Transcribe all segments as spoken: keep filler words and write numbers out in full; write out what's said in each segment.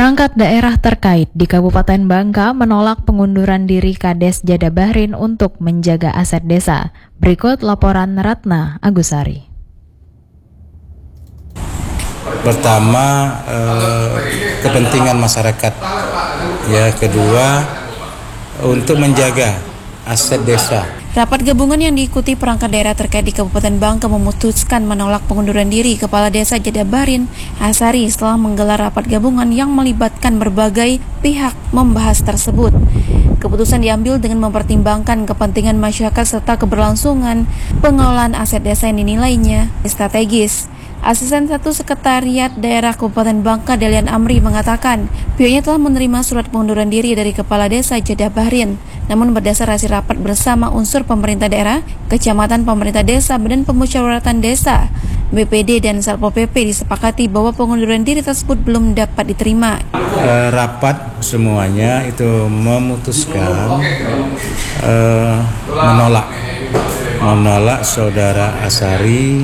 Perangkat daerah terkait di Kabupaten Bangka menolak pengunduran diri Kades Jadabahrin untuk menjaga aset desa. Berikut laporan Ratna Agusari. Pertama, eh, kepentingan masyarakat. Ya, kedua, untuk menjaga aset desa. Rapat gabungan yang diikuti perangkat daerah terkait di Kabupaten Bangka memutuskan menolak pengunduran diri Kepala Desa Jadabahrin Asari setelah menggelar rapat gabungan yang melibatkan berbagai pihak membahas tersebut. Keputusan diambil dengan mempertimbangkan kepentingan masyarakat serta keberlangsungan pengelolaan aset desa yang dinilainya strategis. Asisten satu Sekretariat Daerah Kabupaten Bangka, Delian Amri, mengatakan pihaknya telah menerima surat pengunduran diri dari Kepala Desa Jadabahrin. Namun berdasar hasil rapat bersama unsur pemerintah daerah, kecamatan, pemerintah desa, Badan Pemusyawaratan Desa, B P D, dan Satpol P P disepakati bahwa pengunduran diri tersebut belum dapat diterima. E, rapat semuanya itu memutuskan e, menolak menolak saudara Asari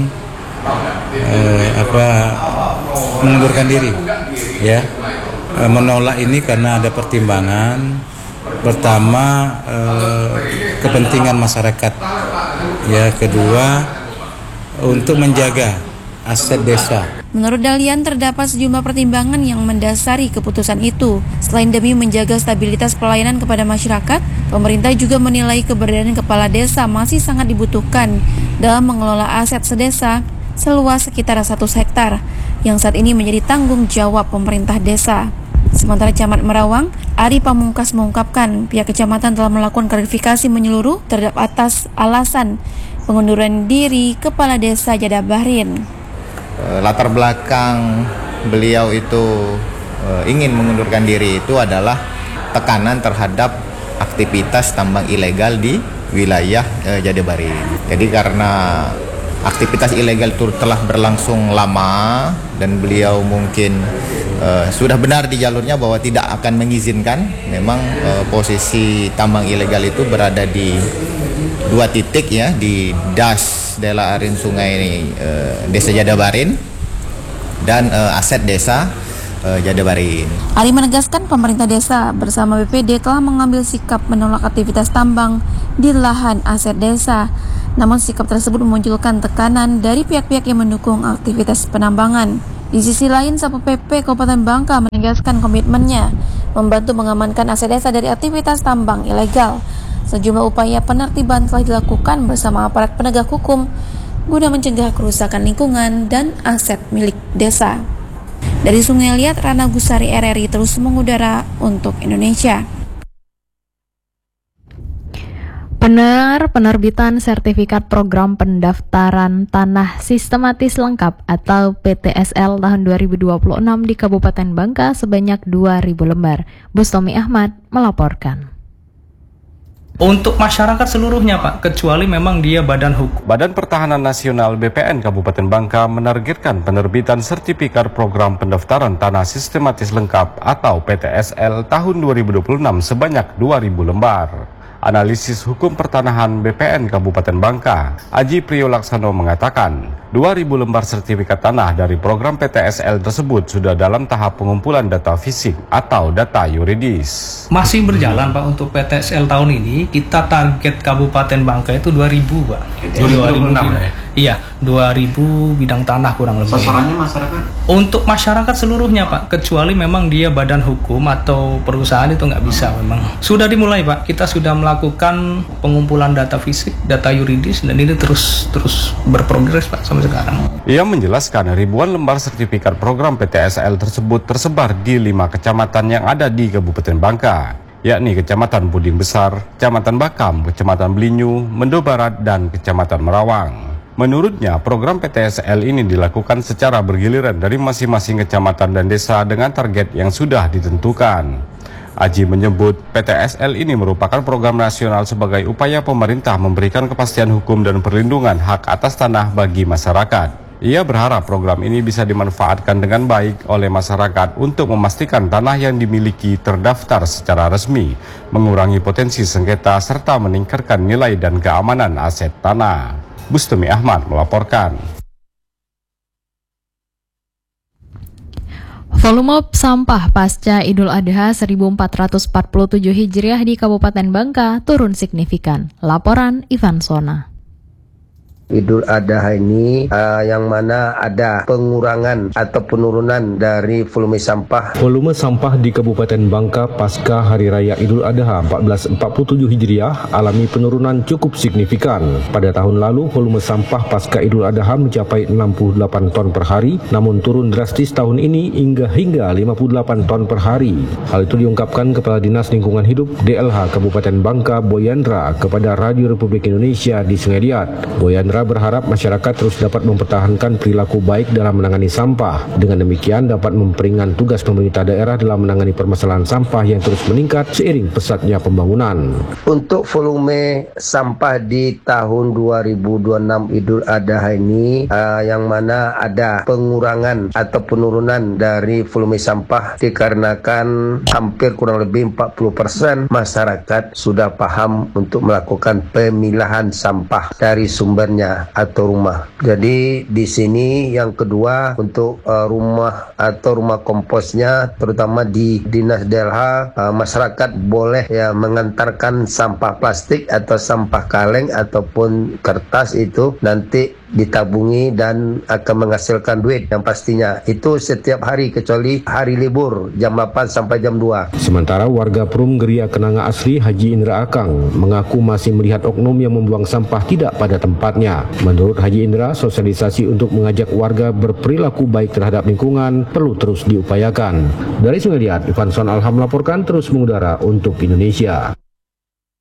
Eh, apa mengundurkan diri, ya. Eh, menolak ini karena ada pertimbangan. Pertama, eh, kepentingan masyarakat, ya. Kedua, untuk menjaga aset desa. Menurut Dalian, terdapat sejumlah pertimbangan yang mendasari keputusan itu. Selain demi menjaga stabilitas pelayanan kepada masyarakat, pemerintah juga menilai keberadaan kepala desa masih sangat dibutuhkan dalam mengelola aset sedesa seluas sekitar satu hektar yang saat ini menjadi tanggung jawab pemerintah desa. Sementara Camat Merawang, Ari Pamungkas mengungkapkan pihak kecamatan telah melakukan klarifikasi menyeluruh terhadap atas alasan pengunduran diri Kepala Desa Jadabahrin. Latar belakang beliau itu e, ingin mengundurkan diri itu adalah tekanan terhadap aktivitas tambang ilegal di wilayah e, Jadabahrin. Jadi karena aktivitas ilegal itu telah berlangsung lama dan beliau mungkin uh, sudah benar di jalurnya bahwa tidak akan mengizinkan. Memang uh, posisi tambang ilegal itu berada di dua titik, ya, di Das Dela Arin Sungai uh, Desa Jadabahrin dan uh, aset desa uh, Jadabahrin. Ali menegaskan pemerintah desa bersama B P D telah mengambil sikap menolak aktivitas tambang di lahan aset desa. Namun sikap tersebut memunculkan tekanan dari pihak-pihak yang mendukung aktivitas penambangan. Di sisi lain, Satpol P P Kabupaten Bangka menegaskan komitmennya membantu mengamankan aset desa dari aktivitas tambang ilegal. Sejumlah upaya penertiban telah dilakukan bersama aparat penegak hukum guna mencegah kerusakan lingkungan dan aset milik desa. Dari Sungai Liat, Ratna Agusari, R R I terus mengudara untuk Indonesia. Benar, penerbitan sertifikat program pendaftaran tanah sistematis lengkap atau P T S L tahun dua ribu dua puluh enam di Kabupaten Bangka sebanyak dua ribu lembar. Bustomi Ahmad melaporkan. Untuk masyarakat seluruhnya, Pak, kecuali memang dia badan hukum. Badan Pertahanan Nasional B P N Kabupaten Bangka menargetkan penerbitan sertifikat program pendaftaran tanah sistematis lengkap atau P T S L tahun dua ribu dua puluh enam sebanyak dua ribu lembar. Analisis Hukum Pertanahan B P N Kabupaten Bangka, Aji Priyolaksano mengatakan, dua ribu lembar sertifikat tanah dari program P T S L tersebut sudah dalam tahap pengumpulan data fisik atau data yuridis. Masih berjalan, Pak, untuk P T S L tahun ini. Kita target Kabupaten Bangka itu dua ribu, Pak. dua ribu enam ya? Iya, dua ribu bidang tanah kurang lebih. Sasarannya masyarakat? Untuk masyarakat seluruhnya, Pak, kecuali memang dia badan hukum atau perusahaan itu nggak bisa memang. Sudah dimulai, Pak, kita sudah melakukan pengumpulan data fisik, data yuridis, dan ini terus terus berprogres, Pak, sampai sekarang. Ia menjelaskan ribuan lembar sertifikat program P T S L tersebut tersebar di lima kecamatan yang ada di Kabupaten Bangka, yakni Kecamatan Puding Besar, Kecamatan Bakam, Kecamatan Belinyu, Mendo Barat, dan Kecamatan Merawang. Menurutnya, program P T S L ini dilakukan secara bergiliran dari masing-masing kecamatan dan desa dengan target yang sudah ditentukan. Aji menyebut P T S L ini merupakan program nasional sebagai upaya pemerintah memberikan kepastian hukum dan perlindungan hak atas tanah bagi masyarakat. Ia berharap program ini bisa dimanfaatkan dengan baik oleh masyarakat untuk memastikan tanah yang dimiliki terdaftar secara resmi, mengurangi potensi sengketa serta meningkatkan nilai dan keamanan aset tanah. Bustomi Ahmad melaporkan. Volume sampah pasca Idul Adha seribu empat ratus empat puluh tujuh Hijriah di Kabupaten Bangka turun signifikan. Laporan Ivan Sona. Idul Adha ini uh, yang mana ada pengurangan atau penurunan dari volume sampah. Volume sampah di Kabupaten Bangka pasca Hari Raya Idul Adha seribu empat ratus empat puluh tujuh Hijriah alami penurunan cukup signifikan. Pada tahun lalu, volume sampah pasca Idul Adha mencapai enam puluh delapan ton per hari, namun turun drastis tahun ini hingga hingga lima puluh delapan ton per hari. Hal itu diungkapkan Kepala Dinas Lingkungan Hidup D L H Kabupaten Bangka Boyandra kepada Radio Republik Indonesia di Sungai Liat. Boyandra berharap masyarakat terus dapat mempertahankan perilaku baik dalam menangani sampah. Dengan demikian dapat memperingan tugas pemerintah daerah dalam menangani permasalahan sampah yang terus meningkat seiring pesatnya pembangunan. Untuk volume sampah di tahun dua ribu dua puluh enam Idul Adha ini uh, yang mana ada pengurangan atau penurunan dari volume sampah dikarenakan hampir kurang lebih empat puluh persen masyarakat sudah paham untuk melakukan pemilahan sampah dari sumbernya atau rumah. Jadi di sini yang kedua untuk uh, rumah atau rumah komposnya, terutama di Dinas D L H, uh, masyarakat boleh ya mengantarkan sampah plastik atau sampah kaleng ataupun kertas itu nanti ditabungi dan akan menghasilkan duit yang pastinya itu setiap hari kecuali hari libur jam delapan sampai jam dua. Sementara warga Perum Geria Kenanga Asri Haji Indra Akang mengaku masih melihat oknum yang membuang sampah tidak pada tempatnya. Menurut Haji Indra, sosialisasi untuk mengajak warga berperilaku baik terhadap lingkungan perlu terus diupayakan. Dari Sungai Liat, Ivan Son Alham melaporkan terus mengudara untuk Indonesia.